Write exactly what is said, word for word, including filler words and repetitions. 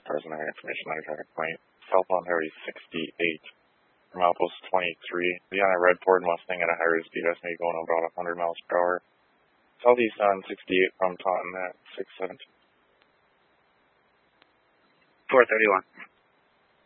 Present information on traffic point. Southbound Highway sixty-eight. From Outpost twenty-three. Be on a red Ford Mustang at a higher speed, estimated going about one hundred miles per hour. Southeast on sixty-eight from Taunton at six seventeen. four thirty-one.